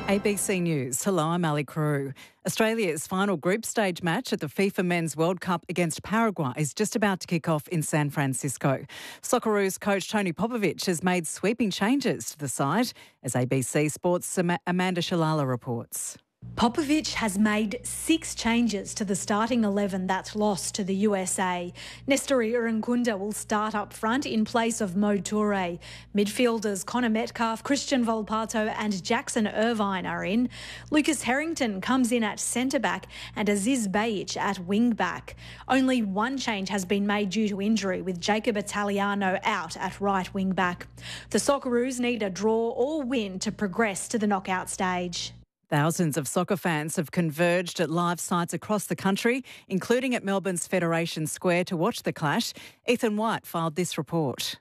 ABC News. Hello, I'm Ali Crew. Australia's final group stage match at the FIFA Men's World Cup against Paraguay is just about to kick off in San Francisco. Socceroos coach Tony Popovic has made sweeping changes to the side, as ABC Sports' Amanda Shalala reports. Popovic has made 6 changes to the starting 11 that's lost to the USA. Nestori Irankunda will start up front in place of Mo Toure. Midfielders Connor Metcalf, Christian Volpato and Jackson Irvine are in. Lucas Harrington comes in at centre-back and Aziz Bayic at wing-back. Only one change has been made due to injury, with Jacob Italiano out at right wing-back. The Socceroos need a draw or win to progress to the knockout stage. Thousands of soccer fans have converged at live sites across the country, including at Melbourne's Federation Square, to watch the clash. Ethan White filed this report.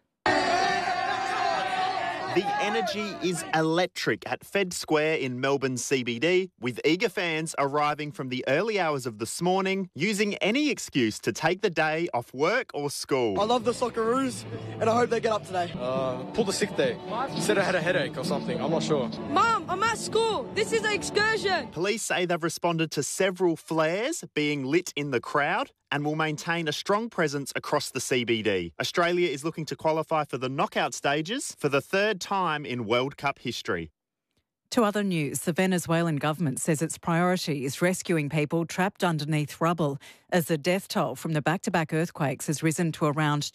The energy is electric at Fed Square in Melbourne CBD, with eager fans arriving from the early hours of this morning, using any excuse to take the day off work or school. I love the Socceroos and I hope they get up today. Pulled a sick day. Said I had a headache or something, I'm not sure. Mum, I'm at school. This is an excursion. Police say they've responded to several flares being lit in the crowd and will maintain a strong presence across the CBD. Australia is looking to qualify for the knockout stages for the third time in World Cup history. To other news, the Venezuelan government says its priority is rescuing people trapped underneath rubble, as the death toll from the back-to-back earthquakes has risen to around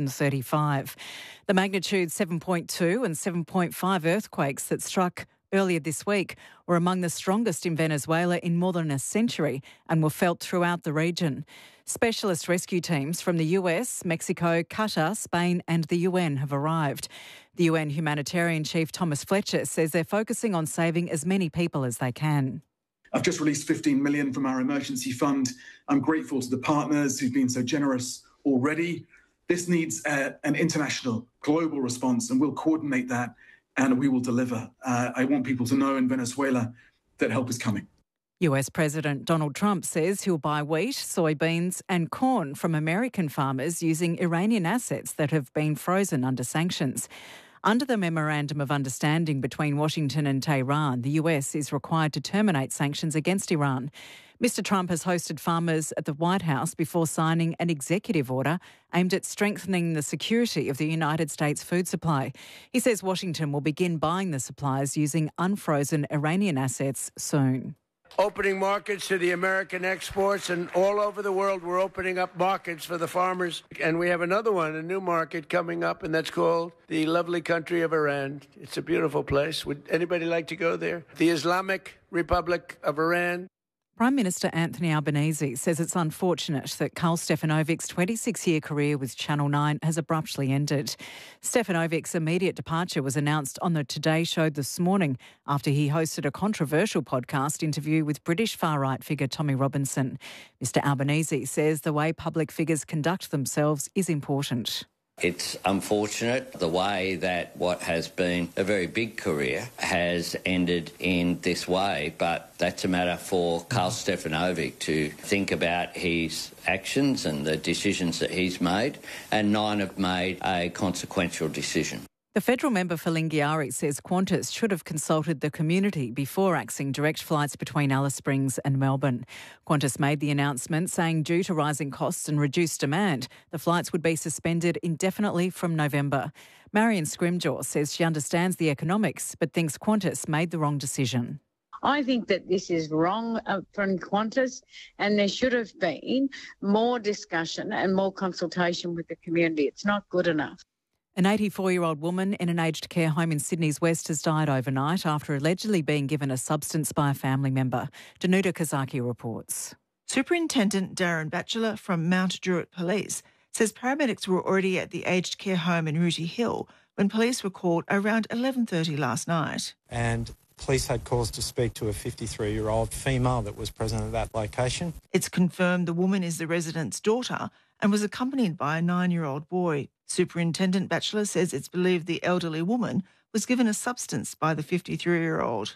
235. The magnitude 7.2 and 7.5 earthquakes that struck earlier this week were among the strongest in Venezuela in more than a century and were felt throughout the region. Specialist rescue teams from the US, Mexico, Qatar, Spain and the UN have arrived. The UN humanitarian chief Thomas Fletcher says they're focusing on saving as many people as they can. I've just released 15 million from our emergency fund. I'm grateful to the partners who've been so generous already. This needs an international, global response, and we'll coordinate that and we will deliver. I want people to know in Venezuela that help is coming. US President Donald Trump says he'll buy wheat, soybeans and corn from American farmers using Iranian assets that have been frozen under sanctions. Under the Memorandum of Understanding between Washington and Tehran, the US is required to terminate sanctions against Iran. Mr Trump has hosted farmers at the White House before signing an executive order aimed at strengthening the security of the United States food supply. He says Washington will begin buying the supplies using unfrozen Iranian assets soon. Opening markets to the American exports, and all over the world we're opening up markets for the farmers. And we have another one, a new market coming up, and that's called the lovely country of Iran. It's a beautiful place. Would anybody like to go there? The Islamic Republic of Iran. Prime Minister Anthony Albanese says it's unfortunate that Karl Stefanovic's 26-year career with Channel 9 has abruptly ended. Stefanovic's immediate departure was announced on the Today Show this morning after he hosted a controversial podcast interview with British far-right figure Tommy Robinson. Mr Albanese says the way public figures conduct themselves is important. It's unfortunate the way that what has been a very big career has ended in this way, but that's a matter for Karl Stefanovic to think about his actions and the decisions that he's made, and Nine have made a consequential decision. The federal member for Lingiari says Qantas should have consulted the community before axing direct flights between Alice Springs and Melbourne. Qantas made the announcement saying due to rising costs and reduced demand, the flights would be suspended indefinitely from November. Marion Scrimgeour says she understands the economics but thinks Qantas made the wrong decision. I think that this is wrong from Qantas, and there should have been more discussion and more consultation with the community. It's not good enough. An 84-year-old woman in an aged care home in Sydney's West has died overnight after allegedly being given a substance by a family member. Danuta Kazaki reports. Superintendent Darren Batchelor from Mount Druitt Police says paramedics were already at the aged care home in Rooty Hill when police were called around 11:30 last night. And police had cause to speak to a 53-year-old female that was present at that location. It's confirmed the woman is the resident's daughter and was accompanied by a 9-year-old boy. Superintendent Batchelor says it's believed the elderly woman was given a substance by the 53-year-old.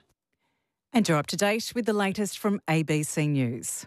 And you're up to date with the latest from ABC News.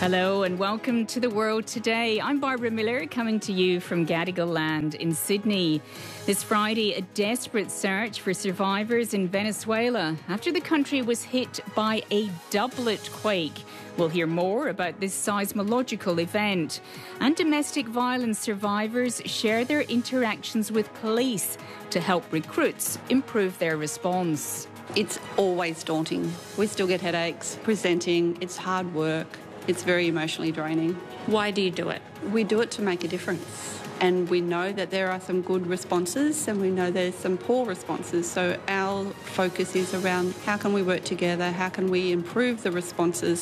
Hello and welcome to The World Today. I'm Barbara Miller, coming to you from Gadigal Land in Sydney. This Friday, a desperate search for survivors in Venezuela after the country was hit by a doublet quake. We'll hear more about this seismological event. And domestic violence survivors share their interactions with police to help recruits improve their response. It's always daunting. We still get headaches presenting. It's hard work. It's very emotionally draining. Why do you do it? We do it to make a difference. And we know that there are some good responses and we know there's some poor responses. So our focus is around how can we work together, how can we improve the responses.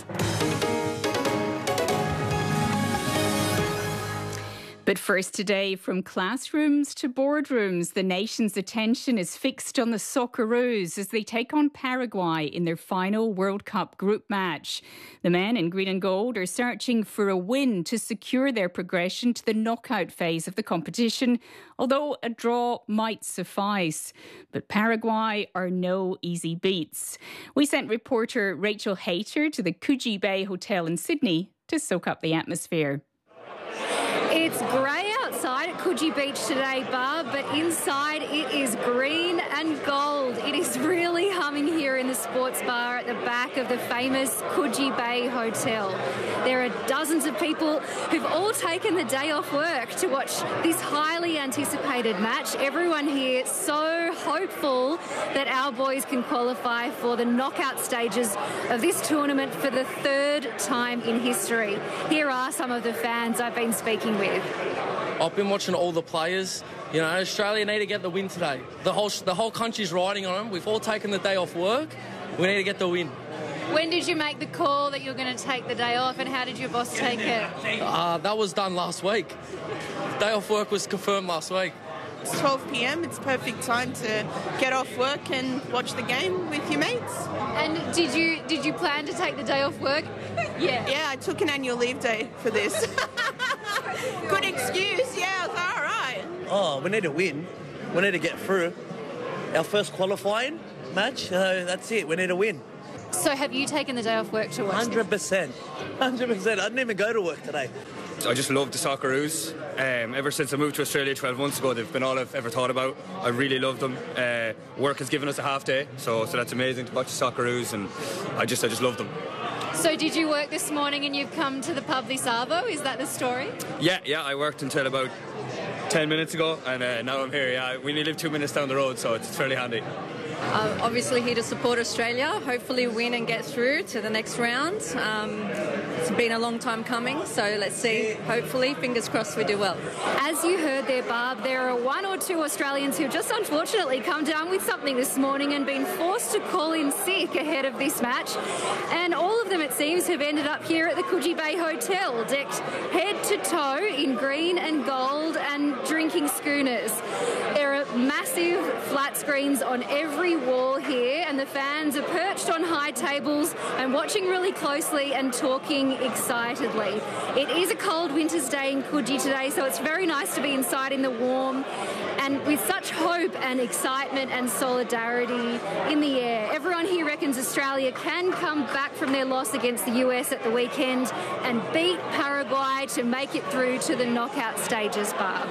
But first today, from classrooms to boardrooms, the nation's attention is fixed on the Socceroos as they take on Paraguay in their final World Cup group match. The men in green and gold are searching for a win to secure their progression to the knockout phase of the competition, although a draw might suffice. But Paraguay are no easy beats. We sent reporter Rachel Hayter to the Coogee Bay Hotel in Sydney to soak up the atmosphere. It's grey outside at Coogee Beach today, Barb, but inside it is green and gold. It is really humming here in the sports bar at the back of the famous Coogee Bay Hotel. There are dozens of people who've all taken the day off work to watch this highly anticipated match. Everyone here so hopeful that our boys can qualify for the knockout stages of this tournament for the third time in history. Here are some of the fans I've been speaking with. I've been watching all the players. You know, Australia need to get the win today. The whole country's riding on them. We've all taken the day off work. We need to get the win. When did you make the call that you're going to take the day off, and how did your boss take it? That was done last week. Day off work was confirmed last week. It's 12 p.m. It's perfect time to get off work and watch the game with your mates. And did you plan to take the day off work? Yeah. Yeah, I took an annual leave day for this. Good excuse. Yeah, it's all right. Oh, we need to win. We need to get through. Our first qualifying match, that's it. We need to win. So have you taken the day off work to watch 100%. 100%. I didn't even go to work today. I just love the Socceroos. Ever since I moved to Australia 12 months ago, they've been all I've ever thought about. I really love them. Work has given us a half day, so that's amazing to watch the Socceroos, and I just love them. So did you work this morning and you've come to the pub this arvo? Is that the story? Yeah, I worked until about 10 minutes ago, and now I'm here. Yeah, we only live 2 minutes down the road, so it's fairly handy. Obviously here to support Australia, hopefully win and get through to the next round. It's been a long time coming, so let's see. Hopefully, fingers crossed, we do well. As you heard there, Barb, there are one or two Australians who've just unfortunately come down with something this morning and been forced to call in sick ahead of this match. And all of them, it seems, have ended up here at the Coogee Bay Hotel, decked head to toe in green and gold and drinking schooners. There are massive flat screens on every wall here, and the fans are perched on high tables and watching really closely and talking excitedly. It is a cold winter's day in Coogee today, so it's very nice to be inside in the warm and with such hope and excitement and solidarity in the air. Everyone here reckons Australia can come back from their loss against the US at the weekend and beat Paraguay to make it through to the knockout stages, Barb.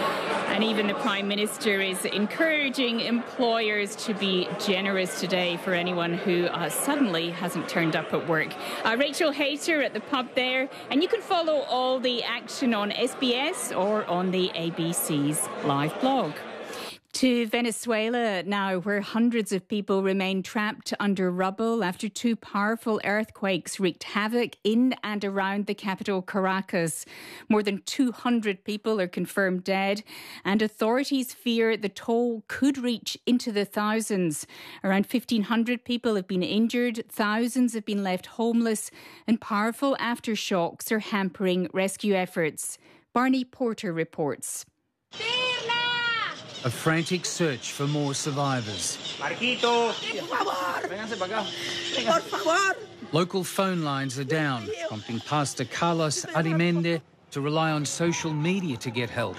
And even the Prime Minister is encouraging employers to be generous today for anyone who suddenly hasn't turned up at work. Rachel Hayter at the pub there, and you can follow all the action on SBS or on the ABC's live blog. To Venezuela now, where hundreds of people remain trapped under rubble after two powerful earthquakes wreaked havoc in and around the capital, Caracas. More than 200 people are confirmed dead, and authorities fear the toll could reach into the thousands. Around 1,500 people have been injured, thousands have been left homeless, and powerful aftershocks are hampering rescue efforts. Barney Porter reports. A frantic search for more survivors. Local phone lines are down, prompting Pastor Carlos Arimende to rely on social media to get help.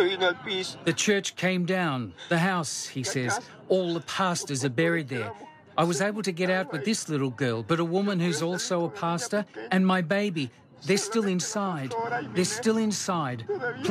The church came down. The house, he says, all the pastors are buried there. I was able to get out with this little girl, but a woman who's also a pastor and my baby, they're still inside. They're still inside.